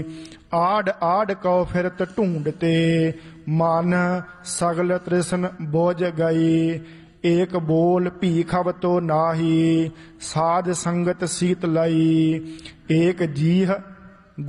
आड आड कौ फिरत ढूंढते, मन सगल तृष्ण बोझ गई। एक बोल भीखव तो नाही, साध संगत सीत लई। एक जीह